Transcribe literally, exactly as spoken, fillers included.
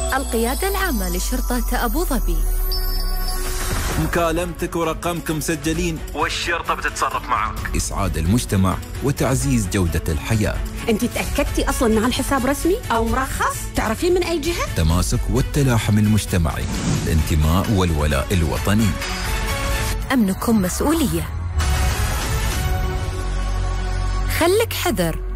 القيادة العامة لشرطة أبو ظبي. مكالمتك ورقمك مسجلين والشرطة بتتصرف معك. إسعاد المجتمع وتعزيز جودة الحياة. أنت تأكدتي أصلاً أن الحساب رسمي أو مرخص؟ تعرفين من أي جهة؟ تماسك والتلاحم المجتمعي، الانتماء والولاء الوطني. أمنكم مسؤولية. خلك حذر